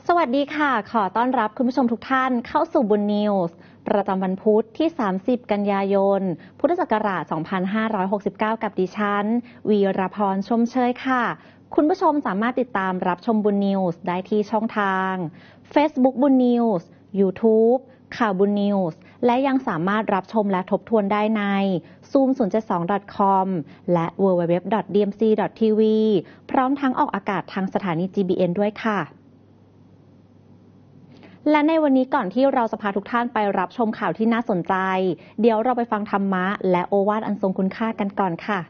สวัสดีค่ะขอต้อนรับคุณผู้ชมทุกท่านเข้าสู่บุญนิวส์ประจำวันพุธที่ 30 กันยายน พุทธศักราช 2569 กับดิฉันวีรพรชมเชยค่ะคุณผู้ชมสามารถติดตามรับชมบุญนิวส์ได้ที่ช่องทาง Facebook บุญนิวส์ YouTube ข่าวบุญนิวส์และยังสามารถรับชมและทบทวนได้ใน zoom072.com และ www.dmc.tv พร้อมทั้งออกอากาศทางสถานี GBN ด้วยค่ะและในวันนี้ก่อนที่เราจะพาทุกท่านไปรับชมข่าวที่น่าสนใจเดี๋ยวเราไปฟังธรรมะและโอวาทอันทรงคุณค่ากันก่อนค่ะ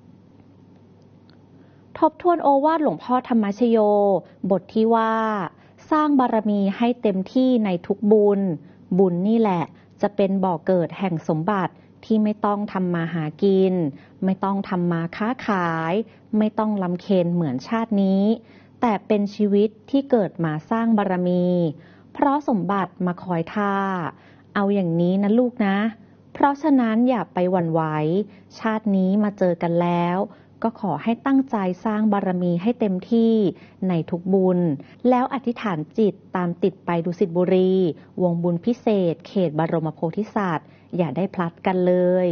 ทบทวนโอวาทหลวงพ่อธรรมชโยบทที่ว่าสร้างบารมีให้เต็มที่ในทุกบุญบุญนี่แหละจะเป็นบ่อเกิดแห่งสมบัติที่ไม่ต้องทำมาหากินไม่ต้องทำมาค้าขายไม่ต้องลำเค็ญเหมือนชาตินี้แต่เป็นชีวิตที่เกิดมาสร้างบารมีเพราะสมบัติมาคอยท่าเอาอย่างนี้นะลูกนะเพราะฉะนั้นอย่าไปหวั่นไหวชาตินี้มาเจอกันแล้วก็ขอให้ตั้งใจสร้างบารมีให้เต็มที่ในทุกบุญแล้วอธิษฐานจิตตามติดไปดุสิตบุรีวงบุญพิเศษเขตบรมโพธิสัตว์อย่าได้พลัดกันเลย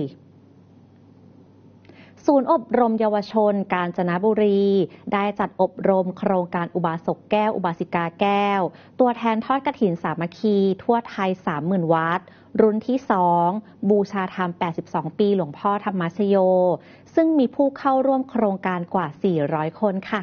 ศูนย์อบรมเยาวชนกาญจนบุรีได้จัดอบรมโครงการอุบาสกแก้วอุบาสิกาแก้วตัวแทนทอดกฐินสามัคคีทั่วไทย 30,000 วัดรุ่นที่ 2บูชาธรรม 82 ปีหลวงพ่อธรรมชโยซึ่งมีผู้เข้าร่วมโครงการกว่า 400 คนค่ะ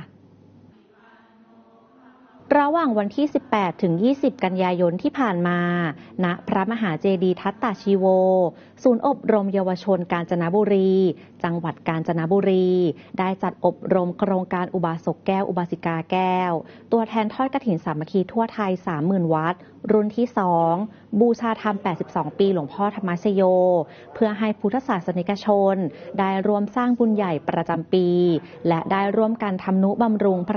ระหว่างวันที่ 18 ถึง 20 กันยายนที่ผ่านมา ณ พระมหาเจดีย์ทัตตาชีโว ศูนย์อบรมเยาวชนกาญจนบุรี จังหวัดกาญจนบุรี ได้จัดอบรมโครงการอุบาสกแก้วอุบาสิกาแก้ว ตัวแทนทอดกฐินสามัคคีทั่วไทย 30,000 วัด รุ่นที่ 2บูชาธรรม 82 ปีหลวงพ่อธรรมชโย เพื่อให้พุทธศาสนิกชนได้ร่วมสร้างบุญใหญ่ประจำปี และได้ร่วมกันทำนุบำรุง